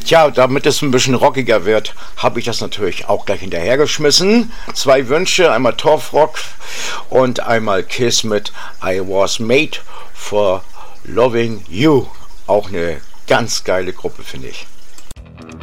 Tja, damit es ein bisschen rockiger wird, habe ich das natürlich auch gleich hinterhergeschmissen. 2 Wünsche, einmal Torfrock und einmal Kiss mit I Was Made for Loving You. Auch eine ganz geile Gruppe, finde ich.